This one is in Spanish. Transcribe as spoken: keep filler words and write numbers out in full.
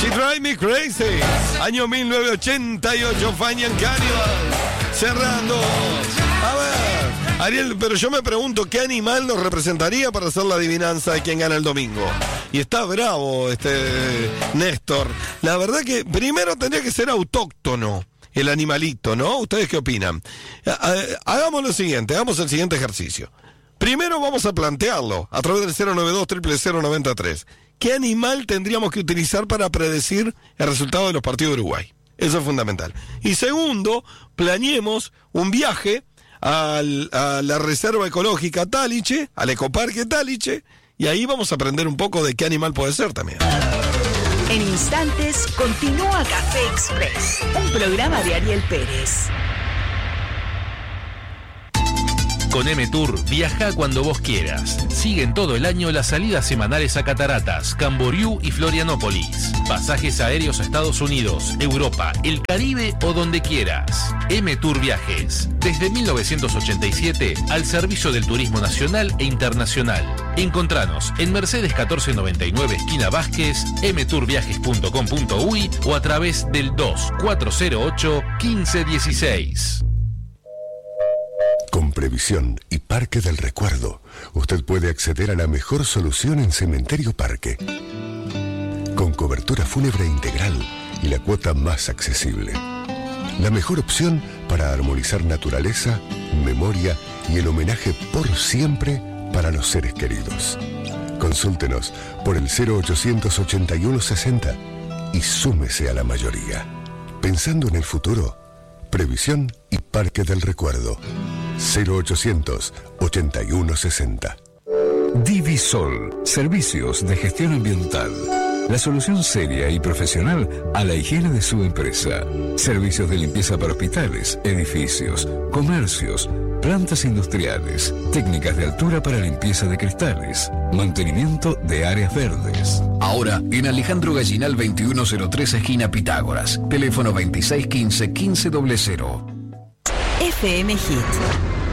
She Drive Me Crazy. Año mil novecientos ochenta y ocho, Fanian Cannibal. Cerrando. A ver, Ariel, pero yo me pregunto, ¿qué animal nos representaría para hacer la adivinanza de quién gana el domingo? Y está bravo este Néstor. La verdad que primero tendría que ser autóctono el animalito, ¿no? ¿Ustedes qué opinan? Hagamos lo siguiente, hagamos el siguiente ejercicio. Primero vamos a plantearlo a través del cero nueve dos, cero cero cero nueve tres. ¿Qué animal tendríamos que utilizar para predecir el resultado de los partidos de Uruguay? Eso es fundamental. Y segundo, planeemos un viaje al, a la Reserva Ecológica Taliche, al Ecoparque Taliche, y ahí vamos a aprender un poco de qué animal puede ser también. En instantes, continúa Café Express, un programa de Ariel Pérez. Con M-Tour, viaja cuando vos quieras. Siguen todo el año las salidas semanales a Cataratas, Camboriú y Florianópolis. Pasajes aéreos a Estados Unidos, Europa, el Caribe o donde quieras. M-Tour Viajes, desde mil novecientos ochenta y siete al servicio del turismo nacional e internacional. Encontranos en Mercedes catorce noventa y nueve, esquina Vázquez, m tour viajes punto com punto uy o a través del dos cuatro cero ocho, uno cinco uno seis. Con Previsión y Parque del Recuerdo, usted puede acceder a la mejor solución en Cementerio Parque. Con cobertura fúnebre integral y la cuota más accesible. La mejor opción para armonizar naturaleza, memoria y el homenaje por siempre para los seres queridos. Consúltenos por el cero ochocientos ochenta y uno sesenta y súmese a la mayoría. Pensando en el futuro, Previsión y Parque del Recuerdo. cero ochocientos ochenta y uno sesenta. Divisol, servicios de gestión ambiental. La solución seria y profesional a la higiene de su empresa. Servicios de limpieza para hospitales, edificios, comercios, plantas industriales, técnicas de altura para limpieza de cristales, mantenimiento de áreas verdes. Ahora en Alejandro Gallinal veintiuno cero tres, esquina Pitágoras. Teléfono veintiséis quince, quince cero cero. F M Hit.